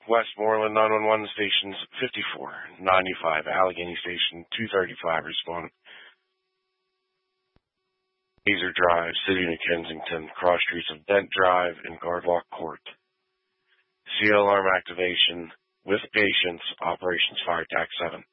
Westmoreland 911 stations 54, 95, Allegheny Station 235 responded. Hazer Drive, City of Kensington, cross streets of Dent Drive and Guardwalk Court. CL alarm activation with patients, Operations Fire TAC 7.